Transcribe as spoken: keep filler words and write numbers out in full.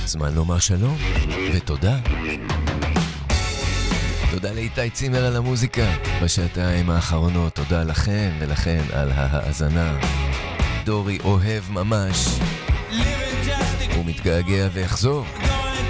זמן לומר שלום, ותודה. תודה לאיתי צימר על המוזיקה בשעתיים האחרונות. תודה לכם ולכן על ההאזנה. דורי אוהב ממש. הוא מתגעגע ויחזור.